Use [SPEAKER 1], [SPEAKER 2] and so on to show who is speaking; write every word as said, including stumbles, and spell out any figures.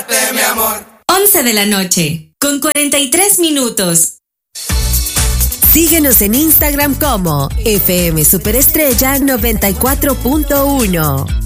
[SPEAKER 1] besarte, mi amor.
[SPEAKER 2] once de la noche, con cuarenta y tres minutos.
[SPEAKER 3] Síguenos en Instagram como F M Superestrella noventa y cuatro punto uno.